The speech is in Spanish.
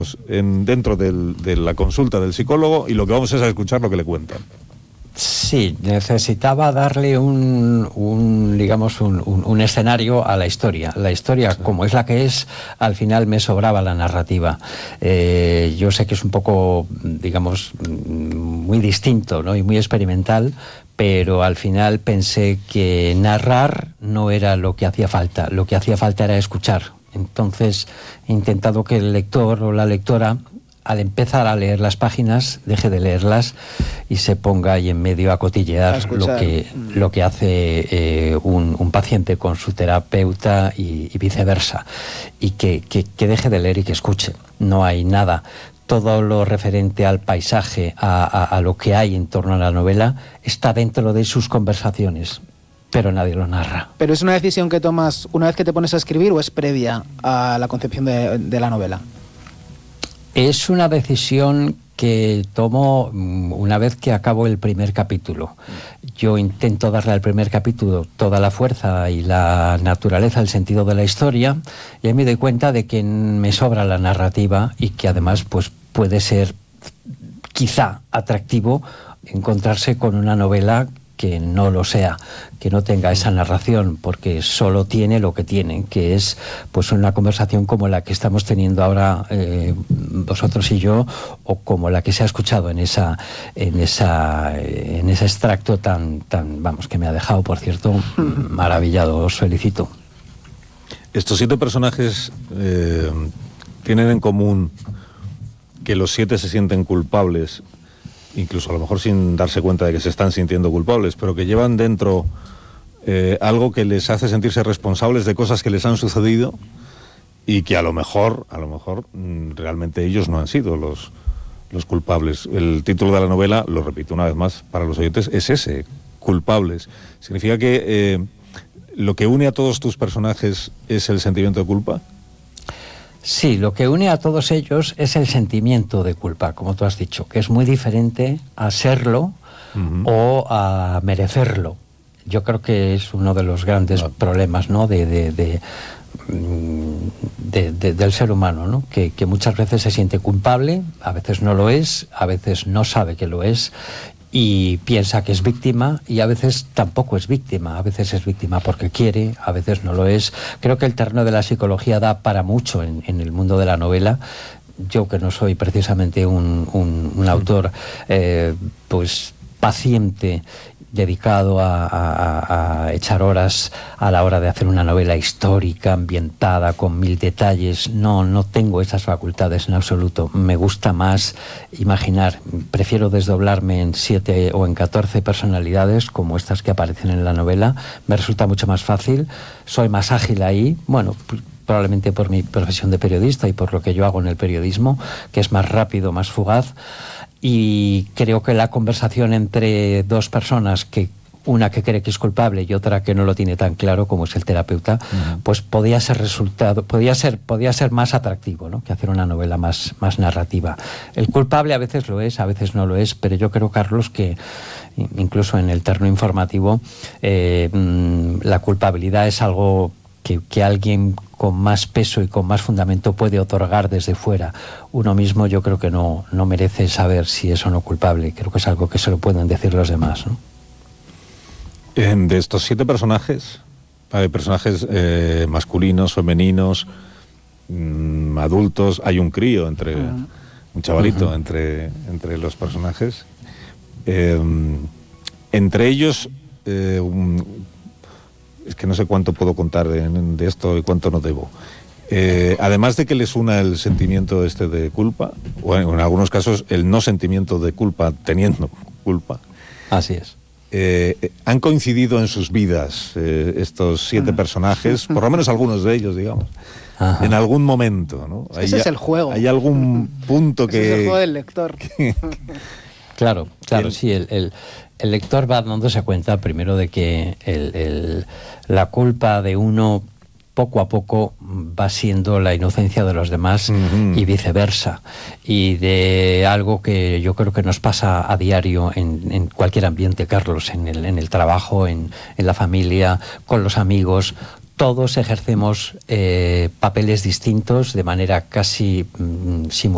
dentro de la consulta del psicólogo, y lo que vamos es a escuchar lo que le cuentan. Sí, necesitaba darle un escenario a la historia. La historia, sí, como es la que es, al final me sobraba la narrativa. Yo sé que es un poco, digamos, muy distinto, ¿no? Y muy experimental, pero al final pensé que narrar no era lo que hacía falta. Lo que hacía falta era escuchar. Entonces he intentado que el lector o la lectora, al empezar a leer las páginas, deje de leerlas y se ponga ahí en medio a cotillear lo que hace un paciente con su terapeuta y viceversa, y que deje de leer y que escuche. No hay nada. Todo lo referente al paisaje, a lo que hay en torno a la novela, está dentro de sus conversaciones, pero nadie lo narra. ¿Pero es una decisión que tomas una vez que te pones a escribir o es previa a la concepción de la novela? Es una decisión que tomo una vez que acabo el primer capítulo. Yo intento darle al primer capítulo toda la fuerza y la naturaleza, el sentido de la historia, y ahí me doy cuenta de que me sobra la narrativa y que además pues puede ser quizá atractivo encontrarse con una novela que no lo sea, que no tenga esa narración, porque solo tiene lo que tiene, que es pues una conversación como la que estamos teniendo ahora vosotros y yo, o como la que se ha escuchado en ese extracto tan vamos, que me ha dejado, por cierto, maravillado. Os felicito. Estos 7 personajes tienen en común que los 7 se sienten culpables, incluso a lo mejor sin darse cuenta de que se están sintiendo culpables, pero que llevan dentro algo que les hace sentirse responsables de cosas que les han sucedido y que a lo mejor realmente ellos no han sido los culpables. El título de la novela, lo repito una vez más para los oyentes, es ese, culpables. Significa que lo que une a todos tus personajes es el sentimiento de culpa. Sí, lo que une a todos ellos es el sentimiento de culpa, como tú has dicho, que es muy diferente a serlo o a merecerlo. Yo creo que es uno de los grandes problemas, ¿no? del ser humano, ¿no? Que muchas veces se siente culpable, a veces no lo es, a veces no sabe que lo es, y piensa que es víctima, y a veces tampoco es víctima, a veces es víctima porque quiere, a veces no lo es. Creo que el terreno de la psicología da para mucho en el mundo de la novela. Yo, que no soy precisamente un autor pues paciente, dedicado a echar horas a la hora de hacer una novela histórica, ambientada, con 1000 detalles. No tengo esas facultades en absoluto. Me gusta más imaginar. Prefiero desdoblarme en 7 o en 14 personalidades, como estas que aparecen en la novela. Me resulta mucho más fácil. Soy más ágil ahí. Bueno, probablemente por mi profesión de periodista y por lo que yo hago en el periodismo, que es más rápido, más fugaz. Y creo que la conversación entre dos personas, que una que cree que es culpable y otra que no lo tiene tan claro, como es el terapeuta, pues podía ser más atractivo, ¿no? Que hacer una novela más narrativa. El culpable a veces lo es, a veces no lo es, pero yo creo, Carlos, que incluso en el terreno informativo la culpabilidad es algo que alguien con más peso y con más fundamento puede otorgar desde fuera. Uno mismo, yo creo que no merece saber si es o no culpable. Creo que es algo que se lo pueden decir los demás, ¿no? De estos 7 personajes, hay personajes masculinos, femeninos, adultos, hay un crío un chavalito entre los personajes. Entre ellos, es que no sé cuánto puedo contar de esto y cuánto no debo. Además de que les una el sentimiento de culpa, o en algunos casos el no sentimiento de culpa teniendo culpa. Así es. Han coincidido en sus vidas estos 7 personajes, por lo menos algunos de ellos, digamos, en algún momento, ¿no? Ese es el juego. Hay algún punto que... Ese es el juego del lector. Claro, sí, el lector va dándose cuenta primero de que la culpa de uno poco a poco va siendo la inocencia de los demás y viceversa, y de algo que yo creo que nos pasa a diario en cualquier ambiente, Carlos, en el trabajo, en la familia, con los amigos. Todos ejercemos papeles distintos de manera casi simultánea